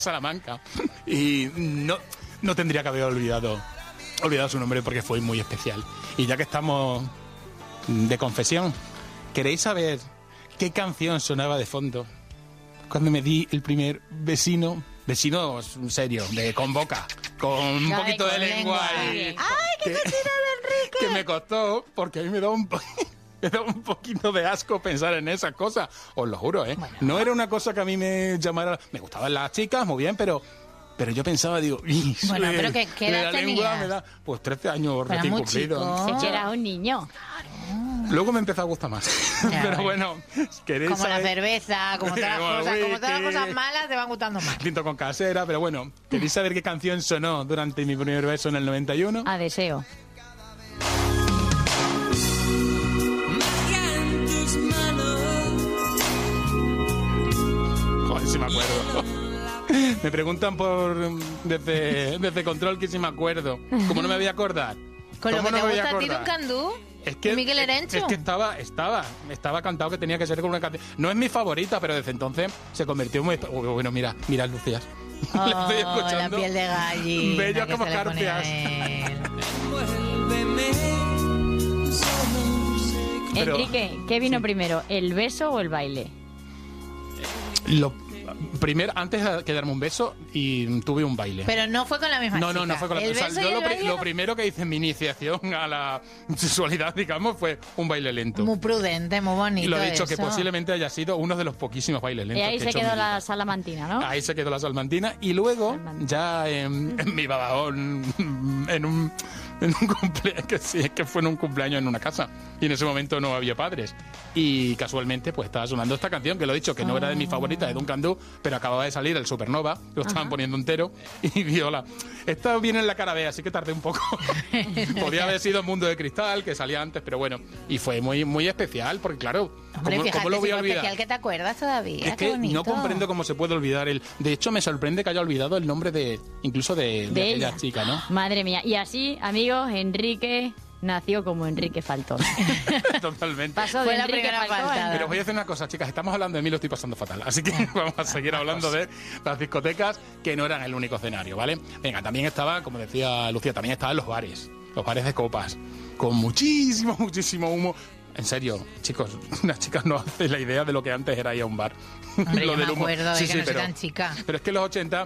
Salamanca. Y no tendría que haber olvidado su nombre porque fue muy especial. Y ya que estamos de confesión, ¿queréis saber qué canción sonaba de fondo cuando me di el primer besino serio, con boca, con un poquito de lengua? ¡Ay, qué cochino de Enrique! Que me costó, porque a mí me da un poquito de asco pensar en esas cosas, os lo juro, ¿eh? Bueno. No era una cosa que a mí me llamara... Me gustaban las chicas, muy bien, pero yo pensaba, digo... Bueno, pero ¿qué edad tenías? Me da, pues 13 años recién cumplidos. Si eras un niño. Luego me empezó a gustar más. Ya, pero bueno, ¿queréis como saber? la cerveza, como todas las cosas malas te van gustando más. Tinto con casera, pero bueno, ¿queréis saber qué canción sonó durante mi primer beso en el 91? A deseo. Joder, sí me acuerdo. Me preguntan desde Control que si me acuerdo. ¿Cómo no me voy a acordar? ¿Con lo que te gusta a ti Duncan Du? Es que Miguel Erenchu. Es que estaba cantado que tenía que ser con una canción. No es mi favorita, pero desde entonces se convirtió en muy... Bueno, mira Lucías. Oh, la estoy escuchando. La piel de gallina. Bello como carpias. Pero, Enrique, ¿qué vino primero, el beso o el baile? Primero, antes de darme un beso, y tuve un baile. Pero no fue con la misma chica. No fue con la misma chica. Yo lo primero que hice en mi iniciación a la sexualidad, digamos, fue un baile lento. Muy prudente, muy bonito. Y lo he dicho, eso. que posiblemente haya sido uno de los poquísimos bailes lentos. Y ahí que se quedó la salmantina, ¿no? Ahí se quedó la salmantina. Y luego, ya en mi babajón, en un cumpleaños, que fue en un cumpleaños en una casa. Y en ese momento no había padres. Y casualmente, pues estaba sonando esta canción, que lo he dicho, que no era de mis favoritas, de Duncan Du, pero acababa de salir el Supernova, lo estaban poniendo entero, y viola. Esta viene en la cara B, así que tardé un poco. Podía haber sido Mundo de Cristal, que salía antes, pero bueno. Y fue muy, muy especial, porque claro, hombre, ¿cómo lo voy a olvidar? Especial que te acuerdas todavía. Es que no comprendo cómo se puede olvidar el... De hecho, me sorprende que haya olvidado el nombre incluso de aquella chica, ¿no? Madre mía. Y así, amigos, Enrique... nació como Enrique Faltón. Totalmente. Pasó de Enrique Faltón. Pero voy a decir una cosa, chicas, estamos hablando de mí, lo estoy pasando fatal. Así que vamos a seguir hablando de las discotecas, que no eran el único escenario, ¿vale? Venga, también estaba, como decía Lucía, también estaban los bares de copas, con muchísimo humo. En serio, chicos, unas chicas no hacen la idea de lo que antes era ir a un bar. Hombre, lo yo del me humo. acuerdo de Sí, que sí, no soy tan chica. Pero es que en los 80...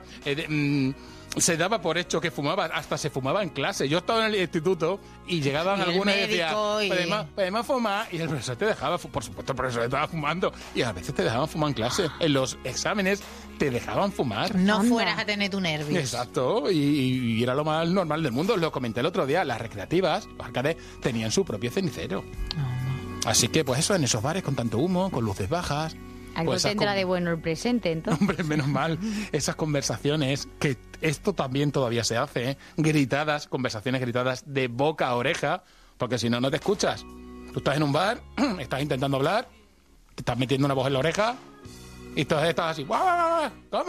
se daba por hecho que fumaba, hasta se fumaba en clase. Yo estaba en el instituto y llegaban algunas y decían, podemos fumar, y el profesor te dejaba, por supuesto el profesor estaba fumando, y a veces te dejaban fumar en clase. En los exámenes te dejaban fumar. No fueras a tener tu nervios. Exacto, y era lo más normal del mundo. Lo comenté el otro día, las recreativas, los arcades, tenían su propio cenicero. Así que pues eso, en esos bares con tanto humo, con luces bajas... Algo pues tendrá de bueno el presente, entonces. Hombre, menos mal, esas conversaciones, que esto también todavía se hace, ¿eh? Conversaciones gritadas de boca a oreja, porque si no, no te escuchas. Tú estás en un bar, estás intentando hablar, te estás metiendo una voz en la oreja, y estás así, ¿cómo?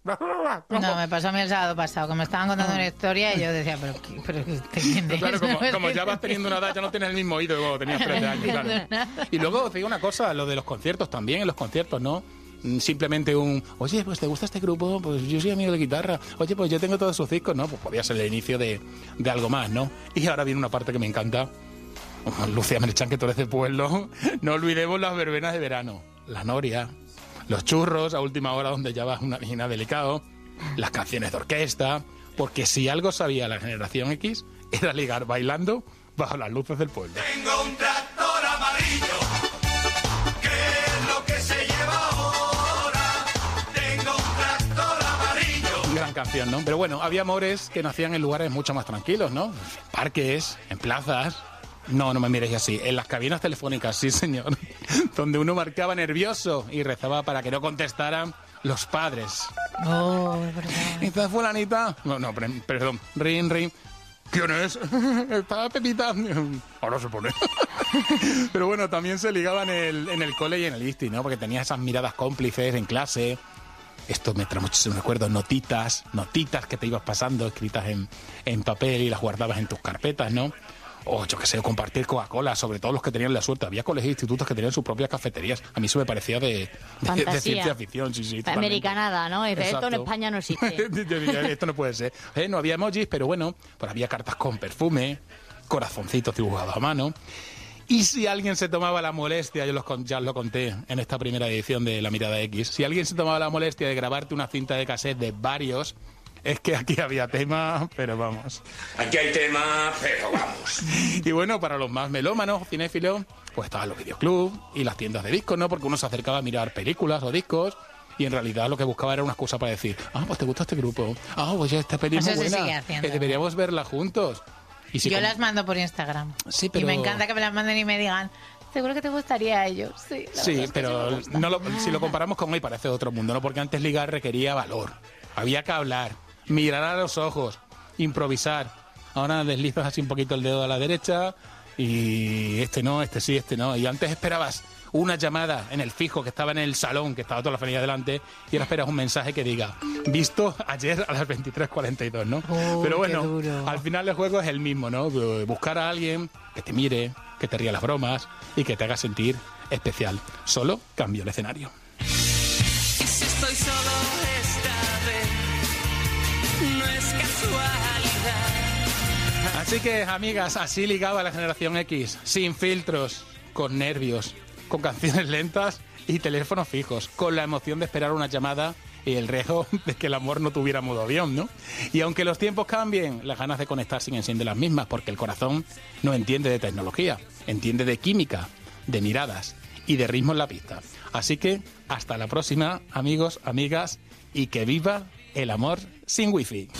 No, me pasó a mí el sábado pasado, que me estaban contando una historia y yo decía, pero claro, como ya vas teniendo una edad, ya no tienes el mismo oído que cuando tenías 13 años, claro. Y luego os digo una cosa, lo de los conciertos también, en los conciertos, ¿no? Simplemente oye, pues ¿te gusta este grupo? Pues yo soy amigo de guitarra. Oye, pues yo tengo todos sus discos, ¿no? Pues podía ser el inicio de algo más, ¿no? Y ahora viene una parte que me encanta. Lucía Merchan, que tú eres de pueblo. No olvidemos las verbenas de verano, la noria, los churros a última hora donde ya vas una vigina delicado, las canciones de orquesta, porque si algo sabía la generación X era ligar bailando bajo las luces del pueblo. Tengo un tractor amarillo, ¿qué es lo que se lleva ahora? Tengo un tractor amarillo. Gran canción, ¿no? Pero bueno, había amores que nacían en lugares mucho más tranquilos, ¿no? En parques, en plazas. No me miréis así. En las cabinas telefónicas, sí, señor. Donde uno marcaba nervioso y rezaba para que no contestaran los padres. Oh, es verdad. ¿Esta fulanita? No, perdón. Ring. ¿Quién es? Está Pepita. Ahora se pone. Pero bueno, también se ligaban en el cole y en el ISTI, ¿no? Porque tenía esas miradas cómplices en clase. Esto me trae muchísimos recuerdos. Notitas que te ibas pasando, escritas en papel y las guardabas en tus carpetas, ¿no? o yo qué sé, compartir Coca-Cola, sobre todo los que tenían la suerte. Había colegios e institutos que tenían sus propias cafeterías. A mí eso me parecía de ciencia ficción, sí, totalmente. Americanada, ¿no? Dice, esto en España no existe. Esto no puede ser. No había emojis, pero bueno, pues había cartas con perfume, corazoncitos dibujados a mano. Y si alguien se tomaba la molestia, ya lo conté en esta primera edición de La Mirada X, si alguien se tomaba la molestia de grabarte una cinta de cassette de varios, es que aquí había tema, pero vamos. Aquí hay tema, pero vamos. Y bueno, para los más melómanos, cinéfilos, pues estaban los videoclubs y las tiendas de discos, ¿no? Porque uno se acercaba a mirar películas o discos y en realidad lo que buscaba era una excusa para decir, pues te gusta este grupo, pues esta peli es muy buena, que deberíamos verla juntos. Y si yo las mando por Instagram. Sí, pero... Y me encanta que me las manden y me digan, seguro que te gustaría a ellos. Sí, pero si lo comparamos con hoy parece otro mundo, ¿no? Porque antes ligar requería valor. Había que hablar, mirar a los ojos, improvisar. Ahora deslizas así un poquito el dedo a la derecha y este no, este sí, este no. Y antes esperabas una llamada en el fijo que estaba en el salón, que estaba toda la familia delante, y ahora esperas un mensaje que diga, visto ayer a las 23:42, ¿no? Pero bueno, al final el juego es el mismo, ¿no? Buscar a alguien que te mire, que te ría las bromas y que te haga sentir especial. Solo cambio el escenario. Y si estoy solo esta vez, no es casualidad. Así que, amigas, así ligaba la generación X, sin filtros, con nervios, con canciones lentas y teléfonos fijos, con la emoción de esperar una llamada y el riesgo de que el amor no tuviera modo avión, ¿no? Y aunque los tiempos cambien, las ganas de conectar siguen siendo las mismas, porque el corazón no entiende de tecnología, entiende de química, de miradas y de ritmo en la pista. Así que, hasta la próxima, amigos, amigas, y que viva el amor sin wifi.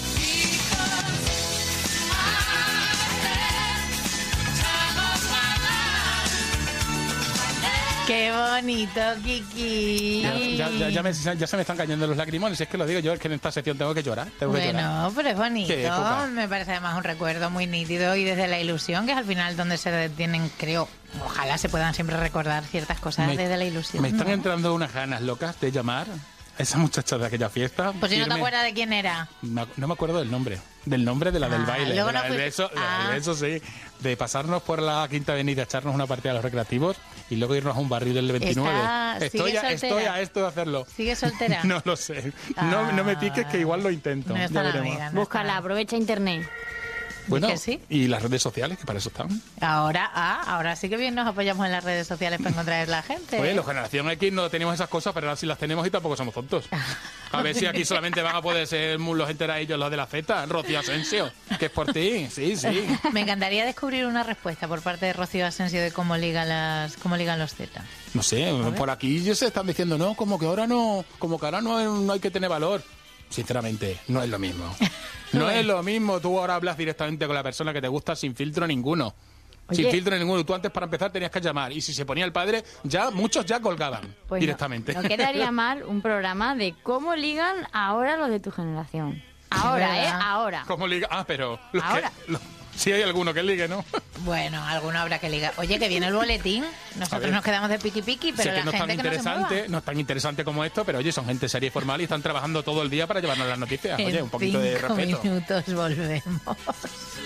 ¡Qué bonito, Kiki! Ya se me están cayendo los lagrimones. Es que lo digo yo, es que en esta sección tengo que llorar. Pero es bonito. Me parece además un recuerdo muy nítido y desde la ilusión, que es al final donde se detienen, creo. Ojalá se puedan siempre recordar ciertas cosas desde la ilusión. Me están entrando unas ganas locas de llamar a esa muchacha de aquella fiesta. Pues si no te acuerdas de quién era. No me acuerdo del nombre. Del nombre de la del baile. Eso sí. De pasarnos por la Quinta Avenida, echarnos una partida a los recreativos y luego irnos a un barril del 29. Estoy a esto de hacerlo. ¿Sigue soltera? No lo sé. No me piques, que igual lo intento. No está la amiga, búscala, aprovecha internet. Bueno, ¿sí? Y las redes sociales, que para eso están. Ahora sí que bien nos apoyamos en las redes sociales para encontrar a la gente. Oye, los Generación X no tenemos esas cosas, pero ahora sí las tenemos y tampoco somos tontos. A ver si aquí solamente van a poder ser los enteradillos los de la Z. Rocío Asensio, que es por ti. Sí. Me encantaría descubrir una respuesta por parte de Rocío Asensio de cómo ligan los Z. No sé, por aquí ya se están diciendo, no, como que ahora no hay que tener valor. Sinceramente, no es lo mismo. No es lo mismo. Tú ahora hablas directamente con la persona que te gusta sin filtro ninguno. Oye, sin filtro ninguno. Tú antes para empezar tenías que llamar. Y si se ponía el padre, muchos ya colgaban directamente. No quedaría mal un programa de cómo ligan ahora los de tu generación. Ahora. ¿Cómo ligan? Pero... Ahora. Si hay alguno que ligue, ¿no? Bueno, alguno habrá que ligar. Oye, que viene el boletín. Nosotros nos quedamos de piqui, pero la gente que no se mueva. No es tan interesante como esto, pero oye, son gente seria y formal y están trabajando todo el día para llevarnos las noticias. Oye, un poquito de respeto. En 5 minutos volvemos.